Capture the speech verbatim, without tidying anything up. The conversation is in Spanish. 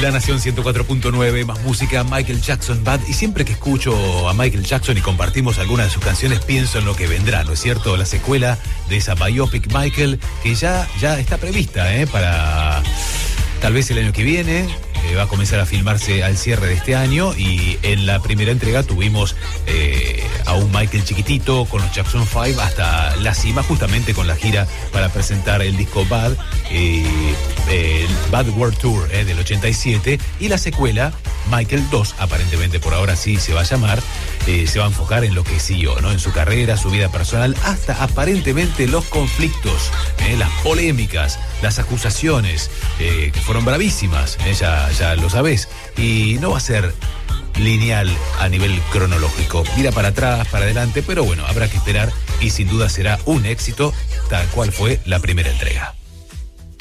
La Nación ciento cuatro punto nueve, más música, Michael Jackson Bad. Y siempre que escucho a Michael Jackson y compartimos algunas de sus canciones, pienso en lo que vendrá, ¿no es cierto? La secuela de esa biopic Michael, que ya, ya está prevista, ¿eh? Para tal vez el año que viene. Eh, va a comenzar a filmarse al cierre de este año, y en la primera entrega tuvimos eh, a un Michael chiquitito con los Jackson cinco hasta la cima, justamente con la gira para presentar el disco Bad, eh, eh, Bad World Tour eh, del ochenta y siete, y la secuela Michael dos, aparentemente por ahora sí se va a llamar, eh, se va a enfocar en lo que siguió, ¿no? En su carrera, su vida personal, hasta aparentemente los conflictos, eh, las polémicas, las acusaciones, eh, que fueron bravísimas, eh, ya, ya lo sabés, y no va a ser lineal a nivel cronológico, mira para atrás, para adelante, pero bueno, habrá que esperar, y sin duda será un éxito tal cual fue la primera entrega.